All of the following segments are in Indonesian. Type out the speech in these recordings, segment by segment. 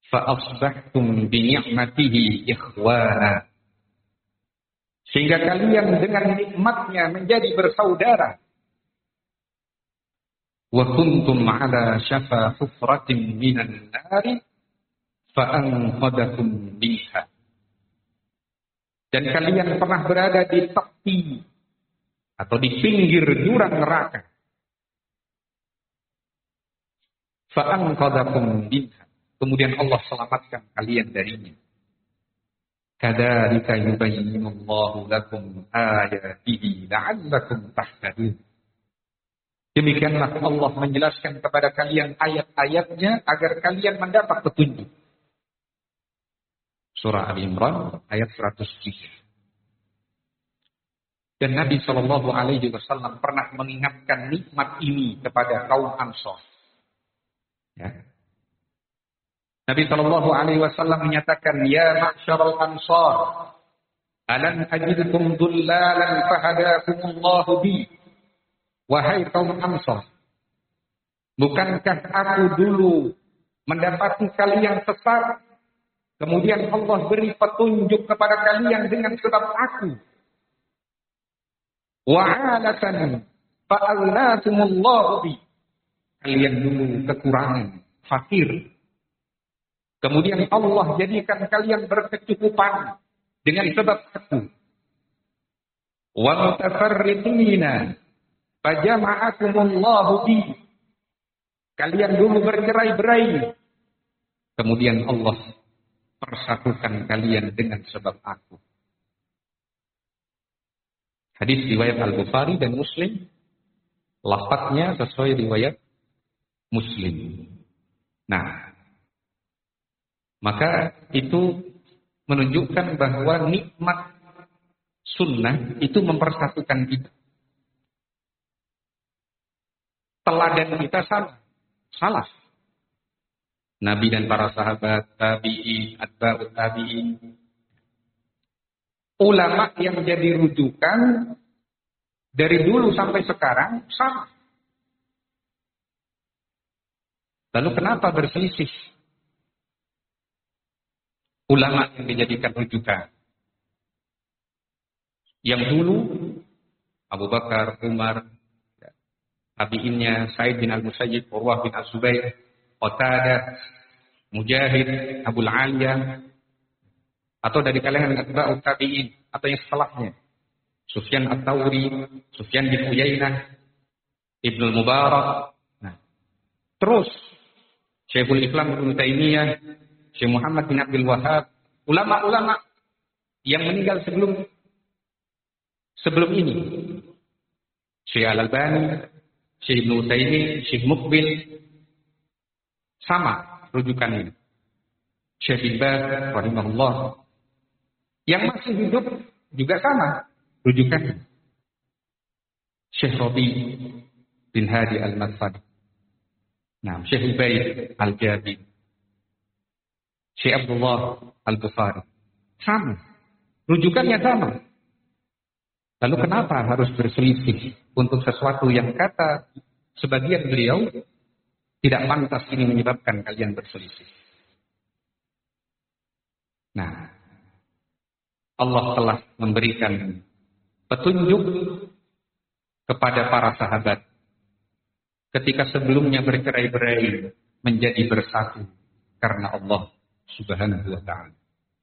فَأَصْبَحْتُمْ بِنِعْمَتِهِ إِخْوَانًا. Sehingga kalian dengan nikmatnya menjadi bersaudara. وَكُنْتُمْ عَلَى شَفَا حُفْرَةٍ مِنَ النَّارِ فَأَنْقَذَكُمْ مِنْهَا. Dan kalian pernah berada di tepi atau di pinggir jurang neraka. فَأَنْقَذَكُمْ مِنْهَا. Kemudian Allah selamatkan kalian darinya. كَذَلِكَ يُبَيِّنُ اللَّهُ لَكُمْ آيَاتِهِ لَعَلَّكُمْ تَهْتَدُونَ. Demikianlah Allah menjelaskan kepada kalian ayat-ayatnya agar kalian mendapat petunjuk. Surah Al-Imran ayat 103. Dan Nabi SAW pernah mengingatkan nikmat ini kepada kaum Ansor. Ya. Nabi SAW menyatakan, Ya ma'syaral Ansar, alam ajidkum dullalan fahadakumullahu bi. Wahai kaum Ansar, bukankah aku dulu mendapati kalian sesat, kemudian Allah beri petunjuk kepada kalian dengan sebab aku. Wa'alatan fa'alnatumullahu bi. Kalian dulu kekurangan, fakir. Kemudian Allah jadikan kalian berkecukupan dengan sebab aku. Wa mutafarriqina fajama'akumullahu bi. Kalian dulu bercerai-berai. Kemudian Allah persatukan kalian dengan sebab aku. Hadis riwayat Al-Bukhari dan Muslim. Lafadznya sesuai riwayat Muslim. Nah, maka itu menunjukkan bahwa nikmat sunnah itu mempersatukan kita. Teladan kita salah. Nabi dan para sahabat, tabi'in, atba'ut tabi'in. Ulama yang jadi rujukan dari dulu sampai sekarang sama. Lalu kenapa berselisih? Ulama yang dijadikan rujukan. Yang dulu Abu Bakar, Umar, tabi'innya Sa'id bin Al-Musayyib, Urwah bin Az-Zubair, Qatadah, Mujahid, Abul Aliyah, atau dari kalangan atba'ut tabi'in atau yang setelahnya. Sufyan Ats-Tsauri, Sufyan bin Uyainah, Ibnu Mubarak. Nah, terus Syekhul Islam Ibnu Taimiyah, Syekh Muhammad bin Abdul Wahhab, ulama-ulama yang meninggal sebelum ini. Syekh Al-Albani, Syekh Ibnu Utsaimin, Syekh Muqbil, sama rujukan ini. Syekh bin Baz rahimahullah. Yang masih hidup juga sama rujukan. Syekh Rabi bin Hadi Al-Madkhali. Nah, Syekh Ubaid Al-Jabi, Syekh Abdullah Al-Bukhari. Sama. Rujukannya sama. Lalu kenapa harus berselisih untuk sesuatu yang kata sebagian beliau tidak pantas ini menyebabkan kalian berselisih? Nah, Allah telah memberikan petunjuk kepada para sahabat ketika sebelumnya bercerai-berai menjadi bersatu karena Allah Subhanahu wa ta'ala.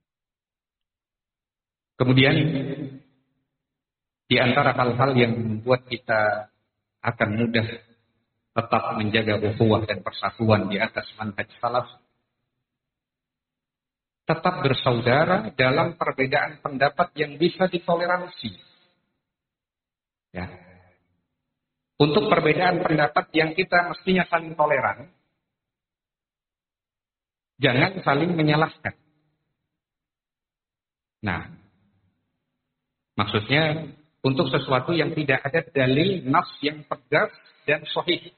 Kemudian di antara hal-hal yang membuat kita akan mudah tetap menjaga ukhuwah dan persatuan di atas manhaj salaf, tetap bersaudara dalam perbedaan pendapat yang bisa ditoleransi. Ya. Untuk perbedaan pendapat yang kita mestinya saling toleran, jangan saling menyalahkan. Nah, maksudnya untuk sesuatu yang tidak ada dalil nas yang tegas dan sahih.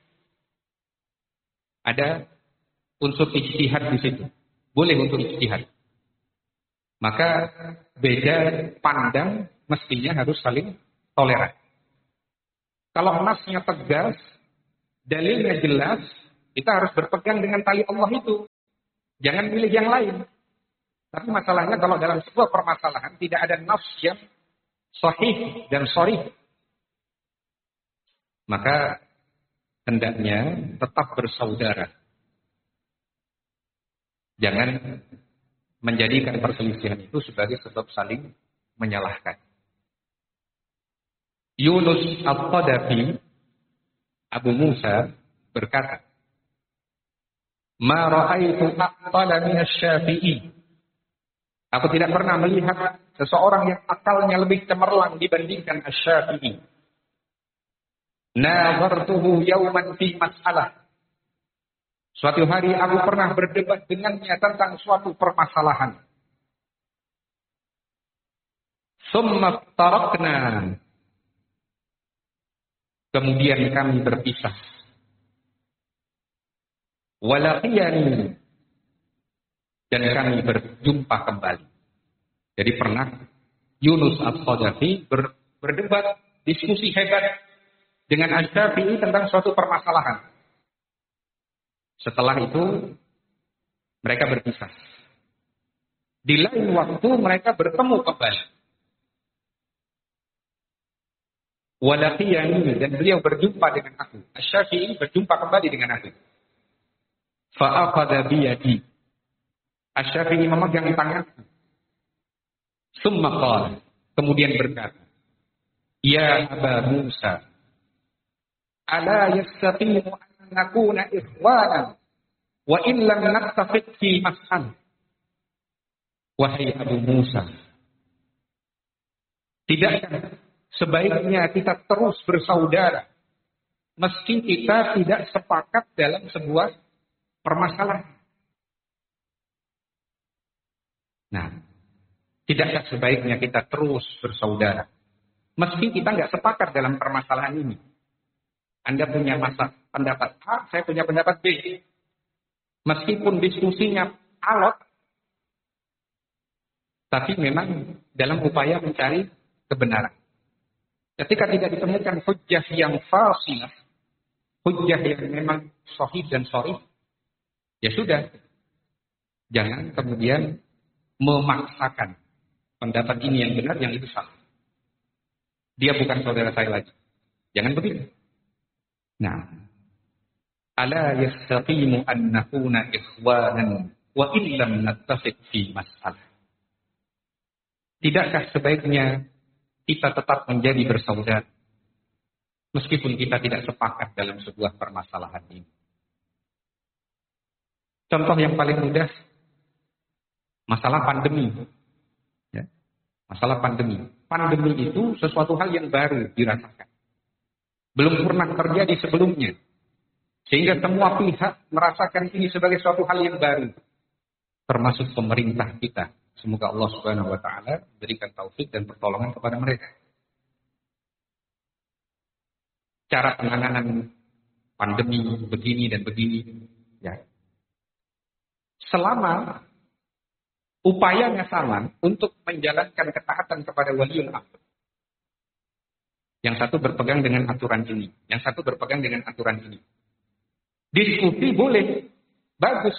Ada unsur ijtihad di situ. Boleh untuk ijtihad. Maka beda pandang mestinya harus saling toleran. Kalau nasnya tegas, dalilnya jelas, kita harus berpegang dengan tali Allah itu. Jangan pilih yang lain. Tapi masalahnya kalau dalam sebuah permasalahan tidak ada nafs yang sahih dan sharih, maka hendaknya tetap bersaudara. Jangan menjadikan perselisihan itu sebagai sebab saling menyalahkan. Yunus Al-Qadafi, Abu Musa berkata, "Ma ra'aitu aqala min asy-Syafi'i." Aku tidak pernah melihat seseorang yang akalnya lebih cemerlang dibandingkan Asy-Syafi'i. Nazartuhu yawman fi mas'alah. Suatu hari aku pernah berdebat dengannya tentang suatu permasalahan. Summa tarakna. Kemudian kami berpisah. Walaqiyani. Dan kami berjumpa kembali. Jadi pernah Yunus Al-Qadafi berdebat, diskusi hebat dengan Asy-Syafi'i tentang suatu permasalahan. Setelah itu mereka berpisah. Di lain waktu mereka bertemu kembali. Walaqiyani, dan beliau berjumpa dengan aku. Asy-Syafi'i berjumpa kembali dengan aku. Fa'akhadha biyadi. Asy-Syafi'i memegang tanganku. Summa qala, kemudian berkata, "Ya Aba Musa, ala yastaqimu an nakuna ikhwanan wa in lam nattafiq fi mas'al." Wahai Abu Musa, tidakkah sebaiknya kita terus bersaudara meski kita tidak sepakat dalam sebuah permasalahan? Nah, tidakkah sebaiknya kita terus bersaudara meski kita nggak sepakat dalam permasalahan ini? Anda punya pendapat A, saya punya pendapat B. Meskipun diskusinya alot, tapi memang dalam upaya mencari kebenaran. Ketika tidak ditemukan hujjah yang fasilah, hujjah yang memang sahih dan sharih, ya sudah. Jangan kemudian memaksakan pendapat ini yang benar, yang itu salah. Dia bukan saudara saya lagi. Jangan begitu. Nah, ala yastaqimu an nakuna ikhwanan wa illam nattafiq fi mas'alah. Tidakkah sebaiknya kita tetap menjadi bersaudara meskipun kita tidak sepakat dalam sebuah permasalahan ini? Contoh yang paling mudah, masalah pandemi. Ya. Masalah pandemi. Pandemi itu sesuatu hal yang baru dirasakan. Belum pernah terjadi sebelumnya. Sehingga semua pihak merasakan ini sebagai suatu hal yang baru. Termasuk pemerintah kita. Semoga Allah Subhanahu wa taala berikan taufik dan pertolongan kepada mereka. Cara penanganan pandemi begini dan begini, ya. Selama upayanya sama untuk menjalankan ketaatan kepada waliul amr. Yang satu berpegang dengan aturan ini, yang satu berpegang dengan aturan ini. Diskusi boleh, bagus.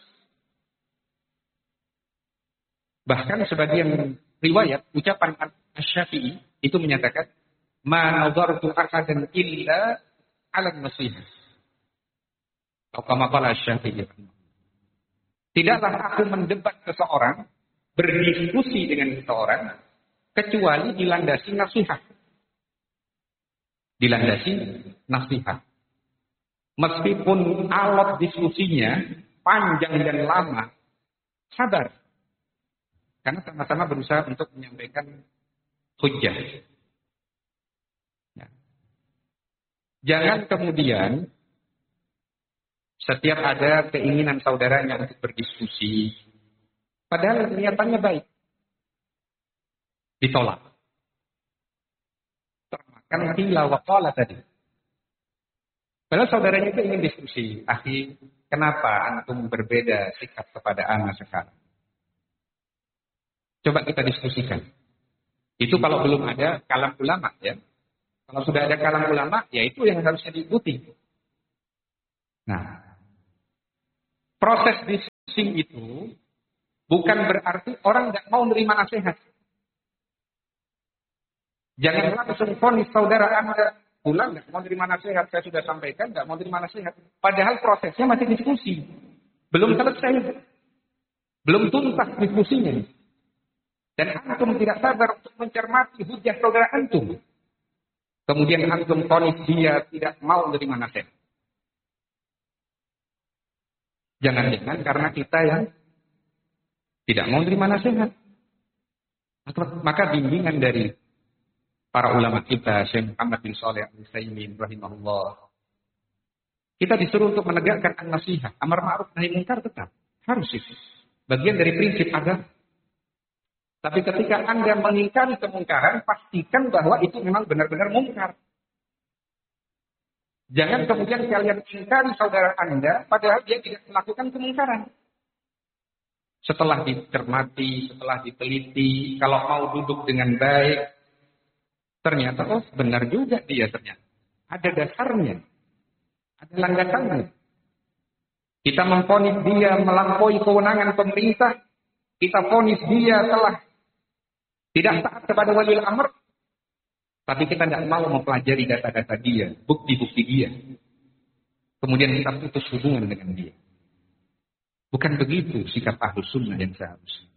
Bahkan sebagian riwayat, ucapan Asy-Syafi'i itu menyatakan, "Ma nazartu ahadan illa 'ala an-nasihah." Atau kama qala Asy-Syafi'i. Tidaklah aku mendebat seseorang, berdiskusi dengan seseorang, kecuali dilandasi nasihat. Dilandasi nasihat. Meskipun alot diskusinya panjang dan lama, sabar. Karena sama-sama berusaha untuk menyampaikan hujjah. Ya. Jangan kemudian setiap ada keinginan saudaranya untuk berdiskusi, padahal niatannya baik, ditolak. Termakan qila wa qala tadi. Padahal saudaranya itu ingin diskusi. Akhi, kenapa antum berbeda sikap kepada ana sekarang? Coba kita diskusikan. Itu kalau belum ada kalam ulama, ya. Kalau sudah ada kalam ulama, ya itu yang harusnya diikuti. Nah, proses diskusi itu bukan berarti orang nggak mau menerima nasihat. Jangan langsung vonis saudara Anda pulang nggak mau menerima nasihat. Saya sudah sampaikan nggak mau menerima nasihat. Padahal prosesnya masih diskusi, belum selesai, belum tuntas diskusinya. Dan antum tidak sabar untuk mencermati hujah saudara antum. Kemudian antum vonis dia tidak mau menerima nasihat. Jangan-jangan karena kita yang tidak mau menerima nasihat. Maka bimbingan dari para ulama kita, Syekh Muhammad bin Shalih Al-Utsaimin rahimahullah. Kita disuruh untuk menegakkan an-nasihat, amar ma'ruf nahi munkar tetap harus itu. Bagian dari prinsip agama. Tapi ketika Anda mengingkari kemungkaran, pastikan bahwa itu memang benar-benar mungkar. Jangan kemudian kalian ingkari saudara Anda, padahal dia tidak melakukan kemungkaran. Setelah dicermati, setelah diteliti, kalau mau duduk dengan baik, ternyata oh benar juga dia ternyata. Ada dasarnya, ada landasannya. Kita memvonis dia melampaui kewenangan pemerintah, kita vonis dia telah tidak taat kepada waliul amr, tapi kita tidak mau mempelajari data-data dia, bukti-bukti dia. Kemudian kita putus hubungan dengan dia. Bukan begitu sikap Ahlus Sunnah yang seharusnya.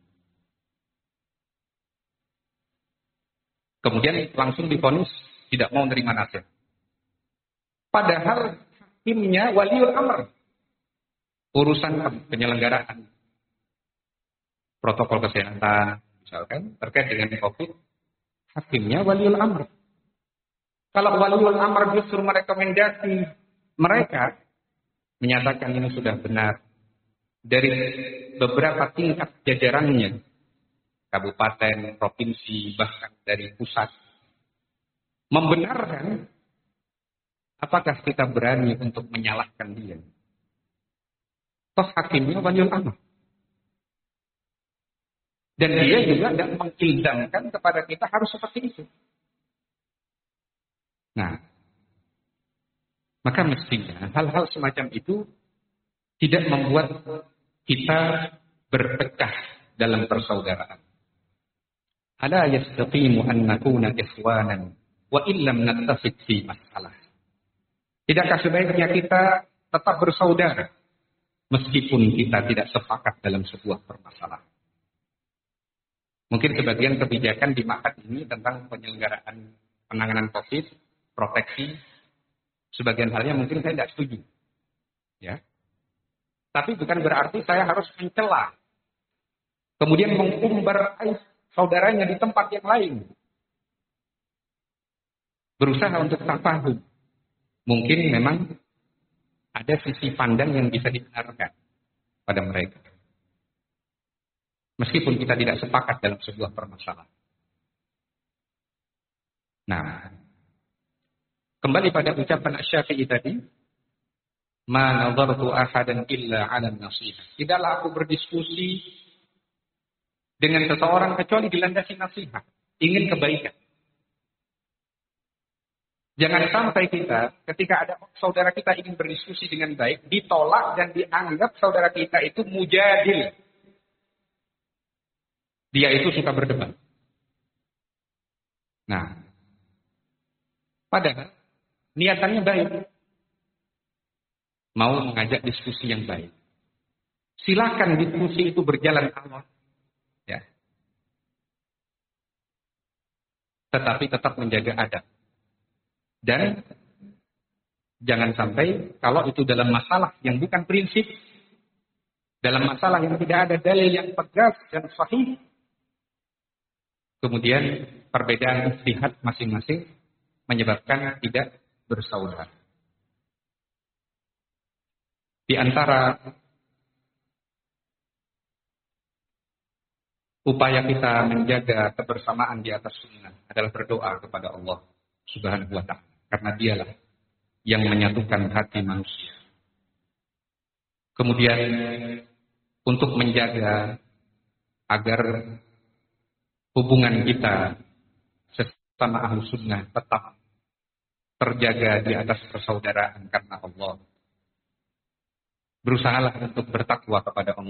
Kemudian langsung divonis tidak mau menerima nasihat. Padahal hakimnya waliul amr. Urusan penyelenggaraan protokol kesehatan, misalkan terkait dengan COVID, hakimnya waliul amr. Kalau waliul amr justru merekomendasi mereka menyatakan ini sudah benar dari beberapa tingkat jajarannya, kabupaten, provinsi, bahkan dari pusat, membenarkan, apakah kita berani untuk menyalahkan dia? Toh hakimnya waliul amr. Dan dia juga tidak mengilzamkan kepada kita harus seperti itu. Nah, maka mestinya hal-hal semacam itu tidak membuat kita berpecah dalam persaudaraan. Ala yastaqimu an nakuna ikhwanan wa illam nattafiq fi masalah. Tidakkah sebaiknya kita tetap bersaudara meskipun kita tidak sepakat dalam sebuah permasalahan? Mungkin sebagian kebijakan di Ma'had ini tentang penyelenggaraan penanganan COVID, proteksi, sebagian halnya mungkin saya tidak setuju. Ya. Tapi bukan berarti saya harus mencela. Kemudian mengumbar aib saudaranya di tempat yang lain. Berusaha untuk tafahum. Mungkin memang ada sisi pandang yang bisa dibenarkan pada mereka. Meskipun kita tidak sepakat dalam sebuah permasalahan. Nah, kembali pada ucapan Asy-Syafi'i tadi, ma nadartu ahadan illa 'ala an-nasiha. Tidaklah aku berdiskusi dengan seseorang kecuali dilandasi nasihat, ingin kebaikan. Jangan sampai kita ketika ada saudara kita ingin berdiskusi dengan baik, ditolak dan dianggap saudara kita itu mujadil. Dia itu suka berdebat. Nah, padahal niatannya baik. Mau mengajak diskusi yang baik. Silakan diskusi itu berjalan alot. Ya. Tetapi tetap menjaga adab. Dan jangan sampai kalau itu dalam masalah yang bukan prinsip, dalam masalah yang tidak ada dalil yang tegas dan sahih, kemudian perbedaan ijtihad masing-masing menyebabkan tidak bersaudara. Di antara upaya kita menjaga kebersamaan di atas sunnah adalah berdoa kepada Allah Subhanahu wa ta'ala. Karena dialah yang menyatukan hati manusia. Kemudian untuk menjaga agar hubungan kita sesama ahlu sunnah tetap terjaga di atas persaudaraan karena Allah. Berusahalah untuk bertakwa kepada Allah.